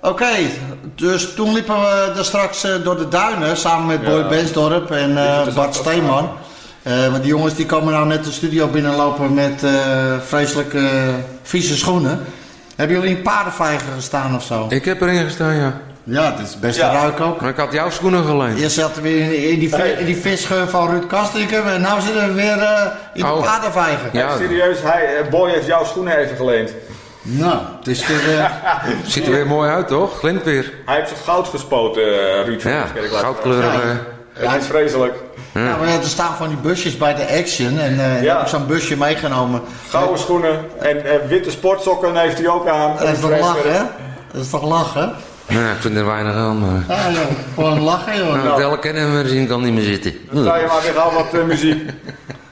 Oké, dus toen liepen we daar straks door de duinen samen met Boy Bensdorp en Bart Steeman. Want die jongens die komen nou net de studio binnenlopen met vreselijk vieze schoenen. Hebben jullie in paardenvijgen gestaan of zo? Ik heb erin gestaan, ja. Ja, dat is best een ruik ook. Maar ik had jouw schoenen geleend. Je zat weer in die visgeur van Ruud Kastrikum en nu zitten we weer in de paardenvijgen. Ja. Serieus, Boy heeft jouw schoenen even geleend. Nou, het is weer... Ziet er weer mooi uit, toch? Glimt weer. Hij heeft zijn goud gespoten, Ruud van Niskerk. Goudkleurige... Het is vreselijk. Ja, maar er staan van die busjes bij de Action en heb ik zo'n busje meegenomen. Gouden schoenen en witte sportsokken heeft hij ook aan. Dat is toch lachen, hè? Dat is toch lachen? Nou, ik vind er weinig aan, maar... Ja, joh. Gewoon lachen, joh. Nou, het hele kennen we zien kan niet meer zitten. Dan ga je maar weer gauw wat muziek.